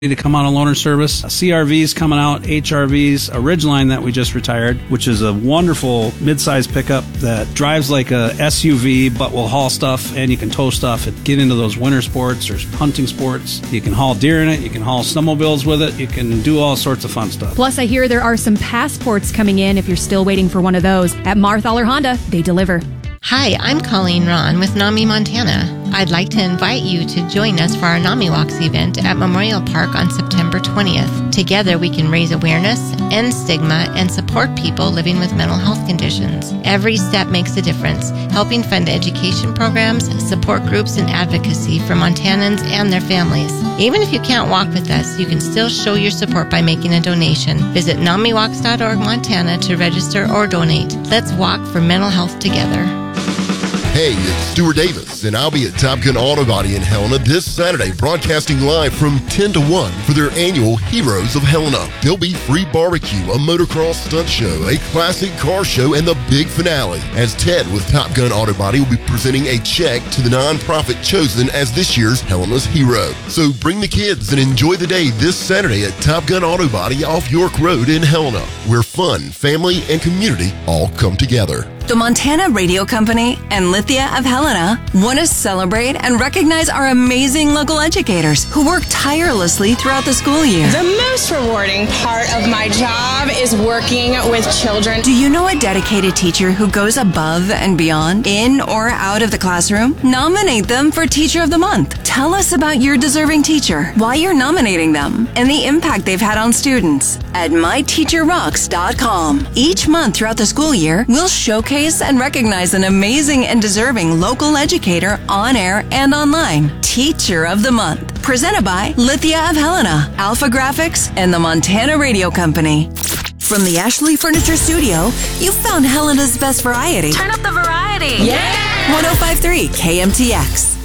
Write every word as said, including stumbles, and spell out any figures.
to come out on loaner service. C R V's coming out, H R V's, a Ridgeline that we just retired, which is a wonderful mid-size pickup that drives like a S U V but will haul stuff and you can tow stuff and get into those winter sports or hunting sports. You can haul deer in it, you can haul snowmobiles with it, you can do all sorts of fun stuff. Plus, I hear there are some Passports coming in if you're still waiting for one of those. At Marthaler Honda, they deliver. Hi, I'm Colleen Ron with NAMI Montana. I'd like to invite you to join us for our NAMI Walks event at Memorial Park on September twentieth. Together we can raise awareness, end stigma, and support people living with mental health conditions. Every step makes a difference, helping fund education programs, support groups, and advocacy for Montanans and their families. Even if you can't walk with us, you can still show your support by making a donation. Visit nami walks dot org Montana to register or donate. Let's walk for mental health together. Hey, it's Stuart Davis, and I'll be at Top Gun Auto Body in Helena this Saturday, broadcasting live from ten to one for their annual Heroes of Helena. There'll be free barbecue, a motocross stunt show, a classic car show, and the big finale, as Ted with Top Gun Auto Body will be presenting a check to the nonprofit chosen as this year's Helena's Hero. So bring the kids and enjoy the day this Saturday at Top Gun Auto Body off York Road in Helena, where fun, family, and community all come together. The Montana Radio Company and Lithia of Helena want to celebrate and recognize our amazing local educators who work tirelessly throughout the school year. The most rewarding part of my job is working with children. Do you know a dedicated teacher who goes above and beyond, in or out of the classroom? Nominate them for Teacher of the Month. Tell us about your deserving teacher, why you're nominating them, and the impact they've had on students at my teacher rocks dot com. Each month throughout the school year, we'll showcase and recognize an amazing and deserving local educator on air and online. Teacher of the Month. Presented by Lithia of Helena, Alpha Graphics, and the Montana Radio Company. From the Ashley Furniture Studio, you found Helena's best variety. Turn up the variety. Yeah! one oh five point three K M T X.